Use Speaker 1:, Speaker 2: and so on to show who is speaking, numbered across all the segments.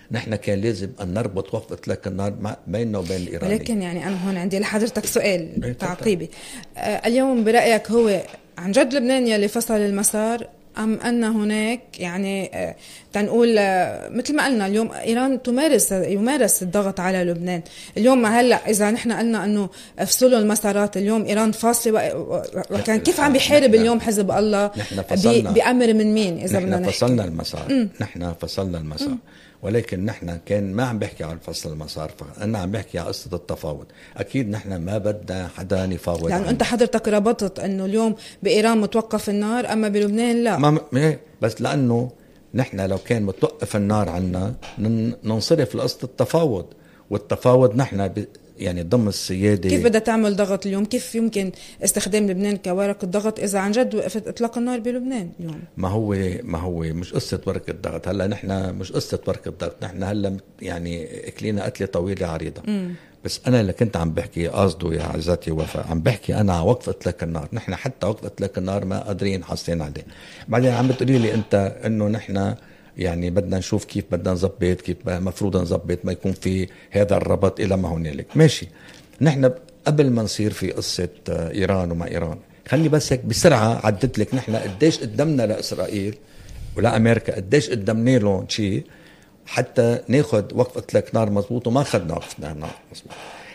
Speaker 1: نحن كان لازم أن نربط وقف إطلاق النار بيننا وبين الإيرانيين.
Speaker 2: لكن يعني أنا هون عندي لحضرتك سؤال تعقيبي. اليوم برأيك هو عن جد لبنان يلي فصل المسار، أم أن هناك يعني تنقول مثل ما قلنا اليوم إيران يمارس الضغط على لبنان اليوم؟ هلأ إذا نحن قلنا أنه افصلوا المسارات، اليوم إيران فاصلة وكان كيف عم بيحارب اليوم حزب الله بأمر من مين؟ إذا بدنا
Speaker 1: نحن فصلنا المسار، نحن فصلنا المسار، ولكن نحن كان ما عم بحكي عن فصل المسار، أنا عم بحكي عن قصة التفاوض. أكيد نحن ما بدنا حدا يفاوض،
Speaker 2: يعني أنت حضرتك ربطت أنه اليوم بإيران متوقف النار أما بلبنان لا.
Speaker 1: بس لأنه نحن لو كان متوقف النار عنا ننصرف لقصة التفاوض، والتفاوض نحن يعني ضمن السيادة.
Speaker 2: كيف بدها تعمل ضغط اليوم؟ كيف يمكن استخدام لبنان كورقة ضغط إذا عن جد وقفت إطلاق النار بلبنان اليوم؟
Speaker 1: ما هو مش قصة ورقة ضغط. هلا نحن مش قصة ورقة ضغط، نحن هلا يعني اكلينا قتلة طويلة عريضة. بس أنا اللي كنت عم بحكي قصده يا عزتي وفاء، عم بحكي أنا على وقف إطلاق النار. نحن حتى وقف إطلاق النار ما قادرين حاصلين عليه. بعدين عم بتقولي لي أنت إنه نحن يعني بدنا نشوف كيف بدنا نظبط، كيف مفروض نظبط ما يكون في هذا الربط إلى ما هنالك. ماشي، نحن قبل ما نصير في قصة إيران وما إيران، خلي بس هيك بسرعة عدت لك نحن قديش قدمنا لإسرائيل ولا أمريكا، قديش قدمنا لهم شيء حتى ناخد وقف إطلاق نار مضبوط، وما خدنا وقف نار مضبوط.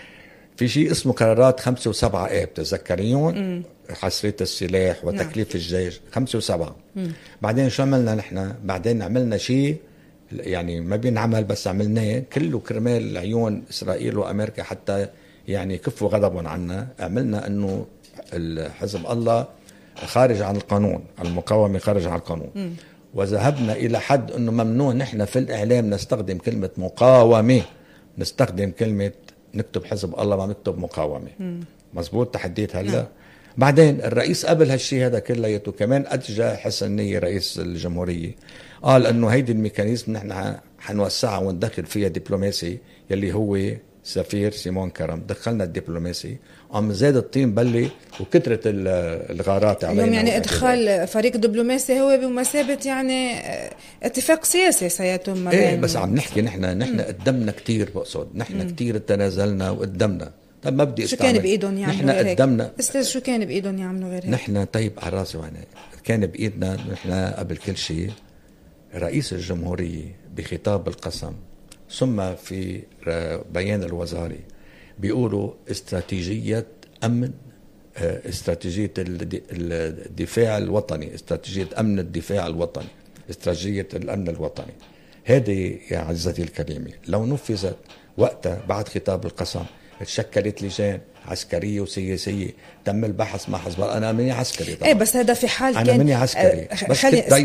Speaker 1: في شيء اسمه قرارات 5 و7 آب، تذكريون؟ حصرية السلاح وتكليف الجيش 5 و7. بعدين شو عملنا نحن؟ بعدين عملنا شيء يعني ما بينعمل بس عملناه كله كرمال عيون إسرائيل وأمريكا حتى يعني كفوا غضبهم عنا. عملنا أنه الحزب الله خارج عن القانون، المقاومة خارج عن القانون. وذهبنا إلى حد أنه ممنوع نحن في الإعلام نستخدم كلمة مقاومة، نستخدم كلمة نكتب حزب الله ما نكتب مقاومة. مزبوط تحديت هلا. بعدين الرئيس قبل هالشي هذا كلياته كمان أتجى حسن نية رئيس الجمهورية، قال أنه هيدي الميكانيزم نحن حنوسعها وندخل فيها دبلوماسي يلي هو سفير سيمون كرم. دخلنا الدبلوماسي، عم زاد الطين بلي وكترة الغارات علينا.
Speaker 2: اليوم يعني ادخال فريق دبلوماسي هو بمثابة يعني اتفاق سياسي سيتم ما
Speaker 1: بين بس عم نحكي نحن قدمنا كتير، بقصد نحن كتير تنازلنا وقدمنا. طب ما بدي
Speaker 2: شو كان بإيدهم يعملوا غير
Speaker 1: قدمنا
Speaker 2: استاذ؟ شو كان بإيدهم يعملوا غير هيك؟
Speaker 1: نحن طيب على راسي وعيني كان بإيدنا نحن قبل كل شيء رئيس الجمهورية بخطاب القسم ثم في بيان الوزاري بيقولوا استراتيجية أمن، استراتيجية الدفاع الوطني، استراتيجية أمن الدفاع الوطني، استراتيجية الأمن الوطني. هذه يا عزتي الكريمة لو نفذت وقتها بعد خطاب القسم تشكلت لجان عسكرية وسياسية تم البحث مع حزب الله. أنا مني عسكري طبعا.
Speaker 2: بس هذا في حال
Speaker 1: أنا مني عسكري بس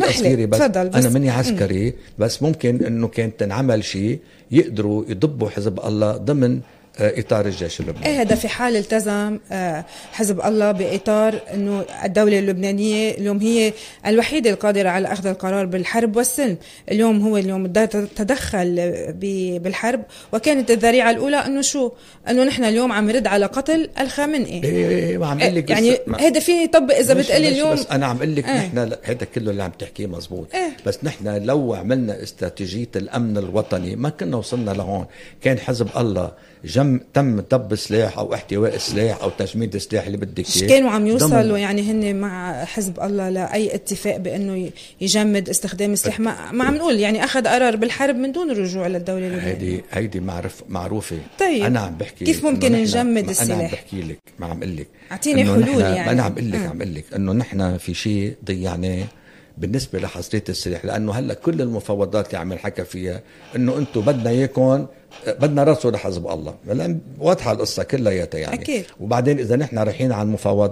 Speaker 1: أنا مني عسكري بس ممكن إنه كانت تنعمل شيء يقدروا يضبوا حزب الله ضمن إطار الجيش اللبناني.
Speaker 2: هذا في حال التزم حزب الله بإطار أنه الدولة اللبنانية اليوم هي الوحيدة القادرة على أخذ القرار بالحرب والسلم. اليوم هو اليوم تدخل بالحرب، وكانت الذريعة الأولى أنه نحن اليوم عم نرد على قتل الخامنئي.
Speaker 1: ما عم قل لك
Speaker 2: يعني هذا فيه يطبق إذا بتقلي اليوم.
Speaker 1: بس أنا عم قل لك نحن هذا كله اللي عم تحكيه مزبوط. بس نحن لو عملنا استراتيجية الأمن الوطني ما كنا وصلنا لهون. كان حزب الله تم طب سلاح او احتواء سلاح او تجميد السلاح اللي بدك اياه.
Speaker 2: كانوا عم يوصلوا يعني هن مع حزب الله لاي اتفاق بانه يجمد استخدام السلاح؟ ما عم نقول يعني اخذ قرار بالحرب من دون الرجوع للدوله اللبنانيه.
Speaker 1: هيدي معروفه.
Speaker 2: طيب
Speaker 1: انا عم بحكي
Speaker 2: كيف ممكن نجمد السلاح؟
Speaker 1: انا عم بحكي لك، ما عم اقول لك
Speaker 2: اعطيني حلول. يعني
Speaker 1: انا عم اقول لك انه نحن في شيء ضيعناه بالنسبه لحصريه السلاح، لانه هلا كل المفاوضات اللي عم نحكى فيها انه انتم بدنا اياكم بدنا راسه لحزب الله، واضحه القصه كلياتها يعني.
Speaker 2: أكيد.
Speaker 1: وبعدين اذا نحن رايحين على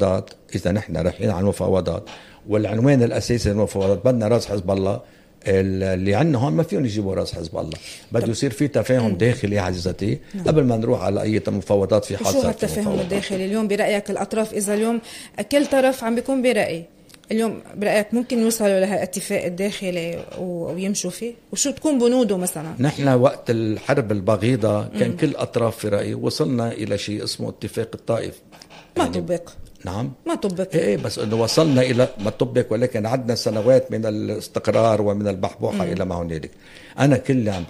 Speaker 1: المفاوضات والعنوان الاساسي للمفاوضات بدنا راس حزب الله، اللي عندنا هون ما فيهم يجيبوا راس حزب الله. بده يصير في تفاهم داخلي يا عزتي قبل ما نروح على اي مفاوضات. في حال
Speaker 2: شو هالتفاهم الداخلي اليوم برايك الاطراف؟ اذا اليوم كل طرف عم بيكون براي، اليوم برأيك ممكن يوصلوا لهالاتفاق الداخلي ويمشوا فيه؟ وشو تكون بنوده مثلا؟
Speaker 1: نحن وقت الحرب البغيضة كان كل أطراف في رأيي وصلنا إلى شيء اسمه اتفاق الطائف.
Speaker 2: ما يعني طبق.
Speaker 1: نعم
Speaker 2: ما طبق.
Speaker 1: بس انه وصلنا الى ما طبق، ولكن عدنا سنوات من الاستقرار ومن البحبوحه الى ما هنالك. انا كل اللي عم